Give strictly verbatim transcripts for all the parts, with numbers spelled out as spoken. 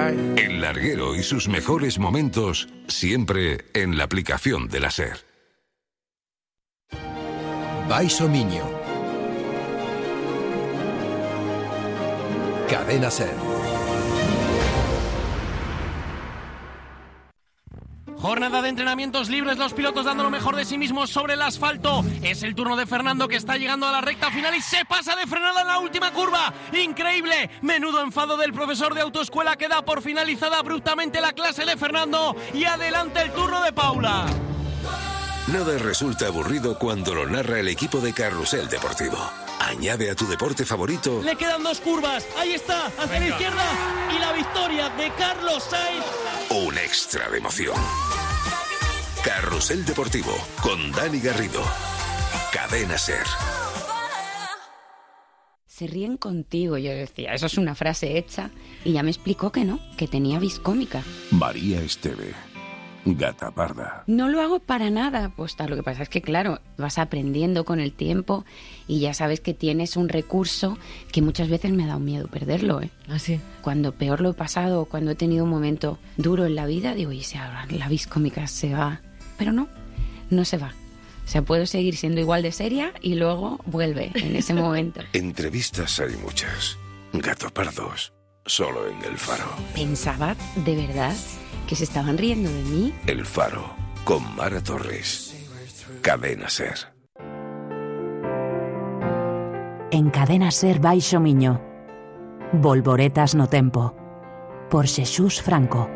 El larguero y sus mejores momentos siempre en la aplicación de la SER. Baixo Miño. Cadena SER. Jornada de entrenamientos libres, los pilotos dando lo mejor de sí mismos sobre el asfalto. Es el turno de Fernando, que está llegando a la recta final y se pasa de frenada en la última curva. ¡Increíble! Menudo enfado del profesor de autoescuela, que da por finalizada abruptamente la clase de Fernando. Y adelante el turno de Paula. Nada resulta aburrido cuando lo narra el equipo de Carrusel Deportivo. Añade a tu deporte favorito. Le quedan dos curvas. Ahí está, hacia Venga. la izquierda. Y la victoria de Carlos Sainz. Un extra de emoción. Carrusel Deportivo con Dani Garrido. Cadena SER. Se ríen contigo, yo decía, eso es una frase hecha. Y ya me explicó que no, que tenía vis cómica. María Esteve. Gata parda. No lo hago para nada, pues tal. Lo que pasa es que, claro, vas aprendiendo con el tiempo y ya sabes que tienes un recurso que muchas veces me ha dado miedo perderlo, ¿eh? ¿Ah, sí? Cuando peor lo he pasado, cuando he tenido un momento duro en la vida, digo, y si ahora la vis cómica se va. Pero no, no se va. O sea, puedo seguir siendo igual de seria y luego vuelve en ese momento. Entrevistas hay muchas. Gato pardos, solo en El Faro. Pensaba, de verdad, que se estaban riendo de mí. El Faro, con Mara Torres. Cadena SER. En Cadena SER Baixo Miño. Volvoretas no tempo. Por Xesús Franco.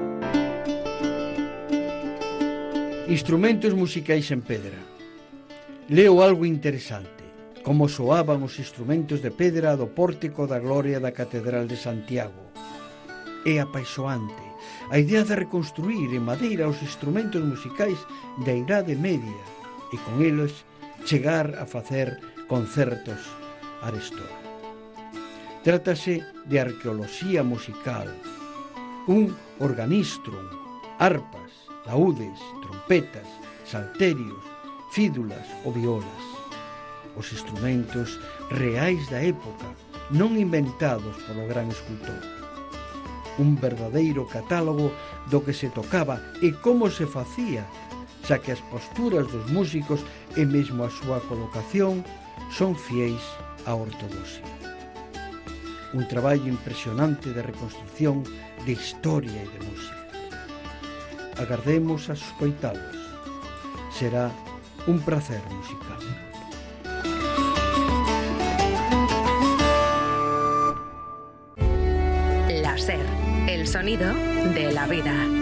Instrumentos musicais en pedra. Leo algo interesante. Como soaban os instrumentos de pedra do pórtico da gloria da Catedral de Santiago. É apaixoante a idea de reconstruir en madeira os instrumentos musicais da Idade Media e con eles chegar a facer concertos arestora. Trátase de arqueoloxía musical, un organistrum, arpas, laúdes, trompetas, salterios, fídulas ou violas. Os instrumentos reais da época, non inventados polo gran escultor. Un verdadeiro catálogo do que se tocaba e como se facía, xa que as posturas dos músicos e mesmo a súa colocación son fiéis á ortodoxia. Un traballo impresionante de reconstrucción de historia e de música. Agardemos a escoitalos. Será un placer musical. La SER, el sonido de la vida.